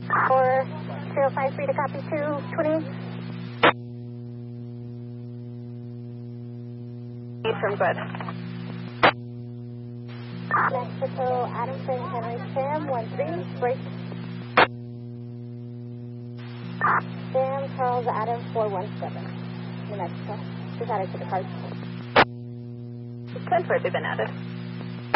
4053 to copy 220. From good. Mexico, Adamson, Henry, Sam, 13, break. Sam, Charles, Adam, 417, New Mexico. Just added to the card. 10 have been added.